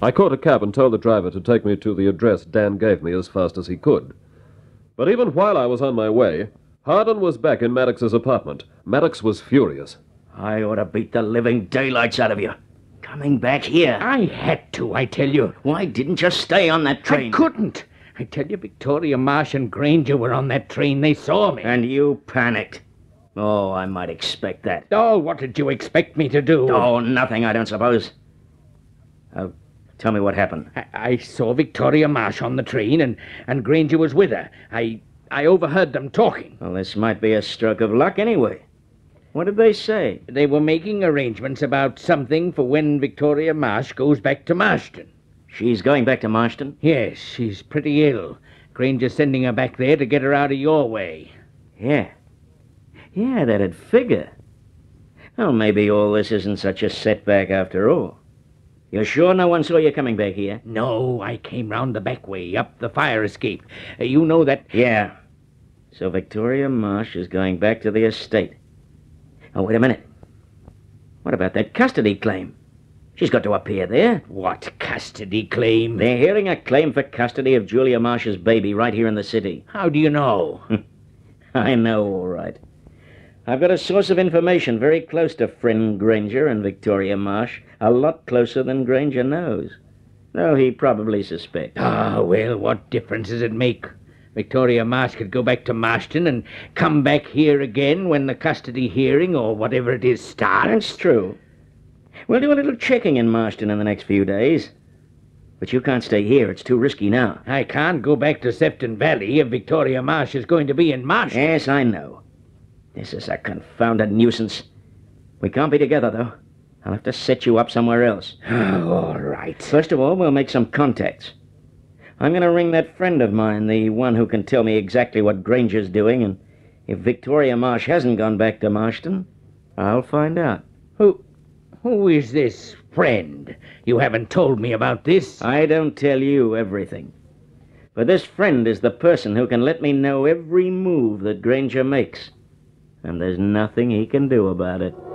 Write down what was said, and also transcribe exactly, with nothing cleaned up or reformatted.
I caught a cab and told the driver to take me to the address Dan gave me as fast as he could. But even while I was on my way, Hardin was back in Maddox's apartment. Maddox was furious. I ought to beat the living daylights out of you. Coming back here. I had to, I tell you. Why didn't you stay on that train? I couldn't. I tell you, Victoria Marsh and Granger were on that train. They saw me. And you panicked. Oh, I might expect that. Oh, what did you expect me to do? Oh, nothing, I don't suppose. Oh, tell me what happened. I, I saw Victoria Marsh on the train, and, and Granger was with her. I, I overheard them talking. Well, this might be a stroke of luck anyway. What did they say? They were making arrangements about something for when Victoria Marsh goes back to Marston. She's going back to Marston? Yes, she's pretty ill. Granger's sending her back there to get her out of your way. Yeah. Yeah, that'd figure. Well, maybe all this isn't such a setback after all. You're sure no one saw you coming back here? No, I came round the back way, up the fire escape. Uh, you know that... Yeah. So Victoria Marsh is going back to the estate. Oh, wait a minute. What about that custody claim? She's got to appear there. What custody claim? They're hearing a claim for custody of Julia Marsh's baby right here in the city. How do you know? I know, all right. I've got a source of information very close to friend Granger and Victoria Marsh. A lot closer than Granger knows. Though he probably suspects. Ah, well, what difference does it make? Victoria Marsh could go back to Marston and come back here again when the custody hearing or whatever it is starts. That's true. We'll do a little checking in Marston in the next few days. But you can't stay here. It's too risky now. I can't go back to Sefton Valley if Victoria Marsh is going to be in Marston. Yes, I know. This is a confounded nuisance. We can't be together, though. I'll have to set you up somewhere else. Oh, all right. First of all, we'll make some contacts. I'm going to ring that friend of mine, the one who can tell me exactly what Granger's doing, and if Victoria Marsh hasn't gone back to Marston, I'll find out. Who, who is this friend? You haven't told me about this. I don't tell you everything. But this friend is the person who can let me know every move that Granger makes. And there's nothing he can do about it.